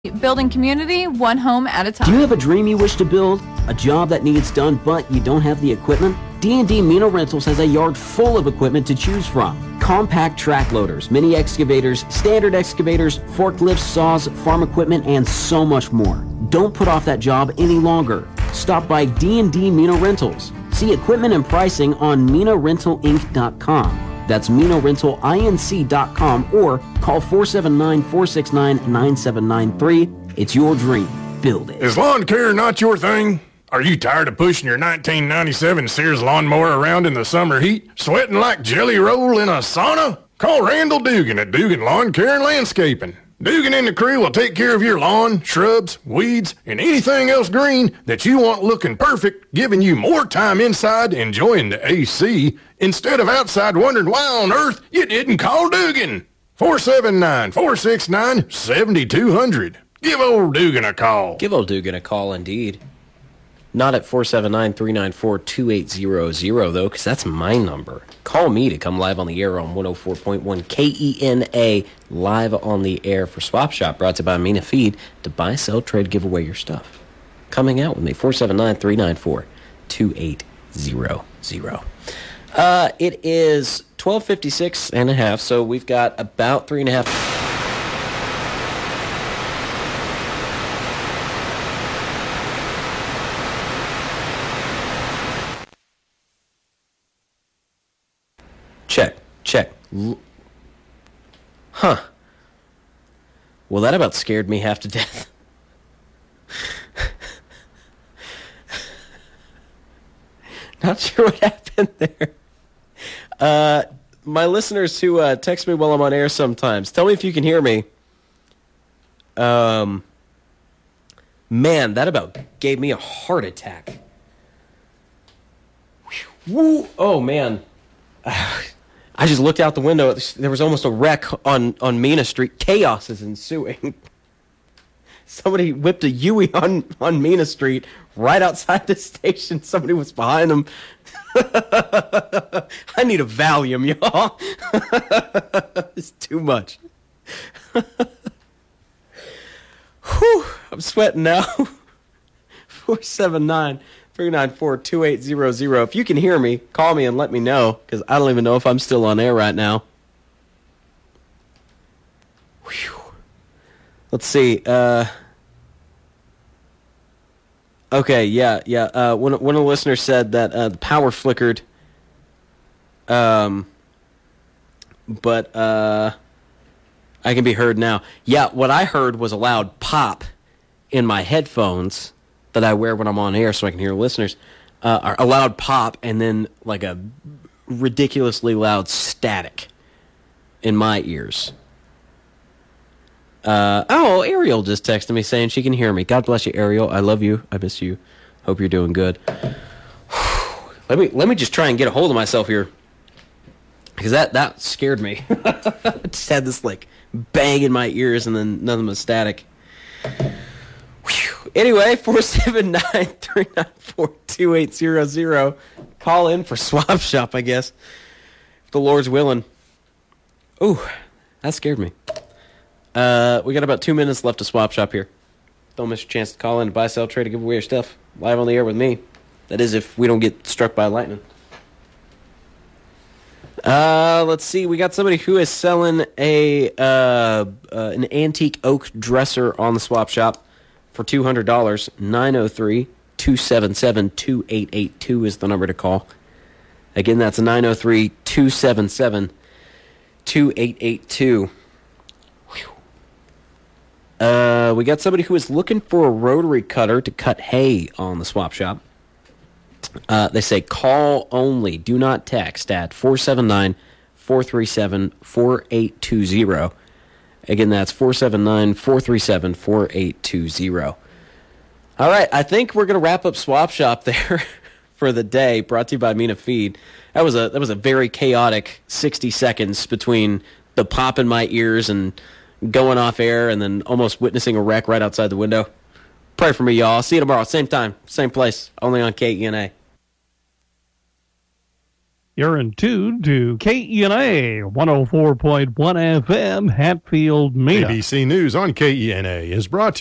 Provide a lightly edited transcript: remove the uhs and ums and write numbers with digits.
Building community, one home at a time. Do you have a dream you wish to build? A job that needs done, but you don't have the equipment? D&D Mino Rentals has a yard full of equipment to choose from. Compact track loaders, mini excavators, standard excavators, forklifts, saws, farm equipment, and so much more. Don't put off that job any longer. Stop by D&D Mino Rentals. See equipment and pricing on MinoRentalInc.com. That's MinoRentalInc.com or call 479-469-9793. It's your dream. Build it. Is lawn care not your thing? Are you tired of pushing your 1997 Sears lawnmower around in the summer heat, sweating like jelly roll in a sauna? Call Randall Dugan at Dugan Lawn Care and Landscaping. Dugan and the crew will take care of your lawn, shrubs, weeds, and anything else green that you want looking perfect, giving you more time inside enjoying the AC instead of outside wondering why on earth you didn't call Dugan. 479-469-7200. Give old Dugan a call. Give old Dugan a call, indeed. Not at 479-394-2800, though, because that's my number. Call me to come live on the air on 104.1 KENA, live on the air for Swap Shop, brought to you by Mina Feed, to buy, sell, trade, give away your stuff. Coming out with me, 479-394-2800. It is 12:56 and a half, so we've got about 3.5... Check. Huh. Well, that about scared me half to death. Not sure what happened there. My listeners who text me while I'm on air sometimes, tell me if you can hear me. Man, that about gave me a heart attack. Woo! Oh, man. I just looked out the window. There was almost a wreck on Mina Street. Chaos is ensuing. Somebody whipped a Yui on Mina Street right outside the station. Somebody was behind them. I need a Valium, y'all. It's too much. Whew, I'm sweating now. 479-394-2800. If you can hear me, call me and let me know, because I don't even know if I'm still on air right now. Whew. Let's see. Okay, yeah. One of the listeners said that the power flickered, but I can be heard now. Yeah, what I heard was a loud pop in my headphones that I wear when I'm on air so I can hear listeners, a loud pop, and then like a ridiculously loud static in my ears. Ariel just texted me saying she can hear me. God bless you, Ariel. I love you. I miss you. Hope you're doing good. Let me just try and get a hold of myself here, because that scared me. I just had this like bang in my ears and then nothing but static. Anyway, 479-394-2800. Call in for Swap Shop, I guess, if the Lord's willing. Ooh, that scared me. We got about 2 minutes left to Swap Shop here. Don't miss your chance to call in, buy, sell, trade, or give away your stuff live on the air with me. That is if we don't get struck by lightning. Let's see. We got somebody who is selling an antique oak dresser on the Swap Shop for $200. 903-277-2882 is the number to call. Again, that's 903-277-2882. We got somebody who is looking for a rotary cutter to cut hay on the Swap Shop. They say call only. Do not text at 479-437-4820. Again, that's 479-437-4820. All right, I think we're going to wrap up Swap Shop there for the day, brought to you by Mina Feed. That was a very chaotic 60 seconds between the pop in my ears and going off air and then almost witnessing a wreck right outside the window. Pray for me, y'all. I'll see you tomorrow, same time, same place, only on KENA. You're in tune to KENA 104.1 FM, Hatfield, Mena. ABC News on KENA is brought to you